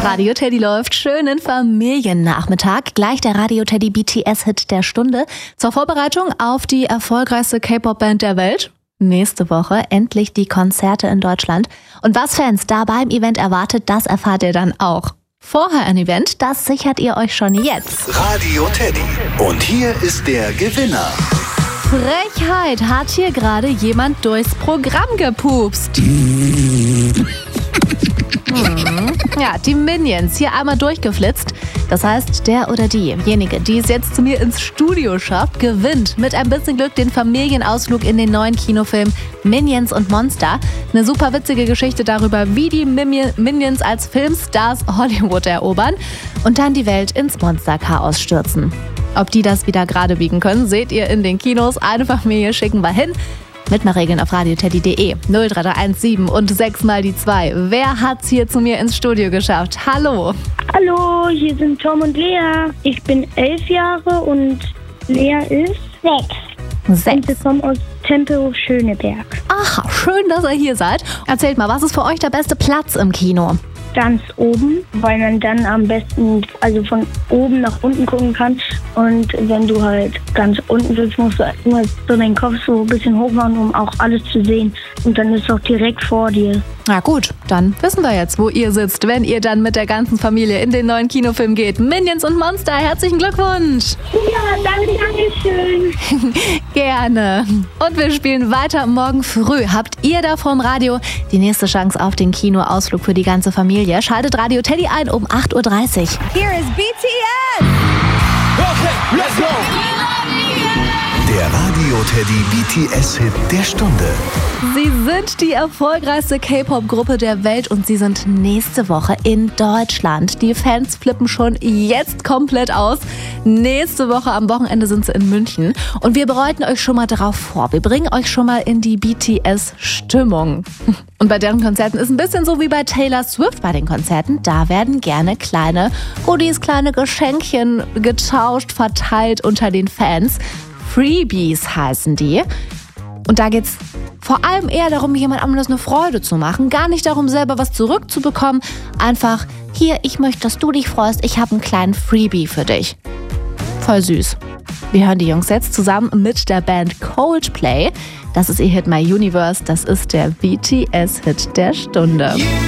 Radio Teddy läuft. Schönen Familiennachmittag. Gleich der Radio Teddy BTS-Hit der Stunde. Zur Vorbereitung auf die erfolgreichste K-Pop-Band der Welt. Nächste Woche endlich die Konzerte in Deutschland. Und was Fans da beim Event erwartet, das erfahrt ihr dann auch. Vorher ein Event, das sichert ihr euch schon jetzt. Radio Teddy. Und hier ist der Gewinner. Frechheit, hat hier gerade jemand durchs Programm gepupst. Ja, die Minions hier einmal durchgeflitzt. Das heißt, der oder diejenige, die es jetzt zu mir ins Studio schafft, gewinnt mit ein bisschen Glück den Familienausflug in den neuen Kinofilm Minions und Monster. Eine super witzige Geschichte darüber, wie die Minions als Filmstars Hollywood erobern und dann die Welt ins Monsterchaos stürzen. Ob die das wieder gerade biegen können, seht ihr in den Kinos. Eine Familie schicken wir hin. Mitmachregeln auf radioteddy.de 03317 und 6 mal die 2. Wer hat's hier zu mir ins Studio geschafft? Hallo. Hallo, hier sind Tom und Lea. Ich bin 11 Jahre und Lea ist 6. 6. Und wir kommen aus Tempelhof-Schöneberg. Aha, schön, dass ihr hier seid. Erzählt mal, was ist für euch der beste Platz im Kino? Ganz oben, weil man dann am besten von oben nach unten gucken kann. Und wenn du halt ganz unten sitzt, musst du immer so den Kopf so ein bisschen hoch machen, um auch alles zu sehen. Und dann ist es auch direkt vor dir. Na gut, dann wissen wir jetzt, wo ihr sitzt, wenn ihr dann mit der ganzen Familie in den neuen Kinofilm geht. Minions und Monster, herzlichen Glückwunsch! Ja, danke schön. Gerne. Und wir spielen weiter morgen früh. Habt ihr da vorm Radio die nächste Chance auf den Kinoausflug für die ganze Familie? Schaltet Radio Teddy ein um 8.30 Uhr. Here is BTS! Okay, let's go! Der Radio Teddy BTS-Hit der Stunde. Sie sind die erfolgreichste K-Pop-Gruppe der Welt und sie sind nächste Woche in Deutschland. Die Fans flippen schon jetzt komplett aus. Nächste Woche am Wochenende sind sie in München und wir bereiten euch schon mal darauf vor. Wir bringen euch schon mal in die BTS-Stimmung. Und bei deren Konzerten ist ein bisschen so wie bei Taylor Swift bei den Konzerten. Da werden gerne kleine Goodies, kleine Geschenkchen getauscht, verteilt unter den Fans. Freebies heißen die. Und da geht's vor allem eher darum, jemand anderes eine Freude zu machen. Gar nicht darum, selber was zurückzubekommen. Einfach, hier, ich möchte, dass du dich freust. Ich habe einen kleinen Freebie für dich. Voll süß. Wir hören die Jungs jetzt zusammen mit der Band Coldplay. Das ist ihr Hit My Universe. Das ist der BTS-Hit der Stunde.